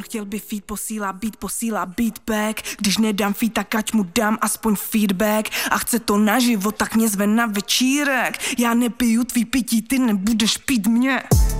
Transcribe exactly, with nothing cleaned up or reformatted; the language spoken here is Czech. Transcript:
chtěl by feed, posílá beat, posílá beatback. Když nedám feed, tak ať mu dám aspoň feedback. A chce to naživo, tak mě zve na večírek. Já nepiju tvý pití, ty nebudeš pít mě.